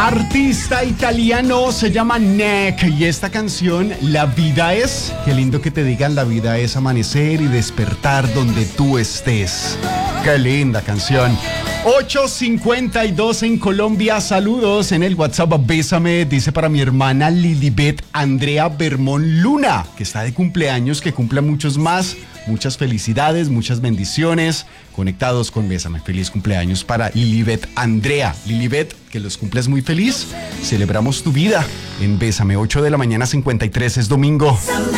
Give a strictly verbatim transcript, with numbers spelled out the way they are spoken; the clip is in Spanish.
Artista italiano, se llama Neck, y esta canción, La vida es, qué lindo que te digan, la vida es amanecer y despertar donde tú estés. Qué linda canción. ocho cincuenta y dos en Colombia, saludos en el WhatsApp, bésame, dice para mi hermana Lilibet Andrea Bermón Luna, que está de cumpleaños, que cumpla muchos más. Muchas felicidades, muchas bendiciones. Conectados con Bésame. Feliz cumpleaños para Lilibet Andrea. Lilibet, que los cumples muy feliz. Celebramos tu vida en Bésame. ocho de la mañana, cincuenta y tres, es domingo.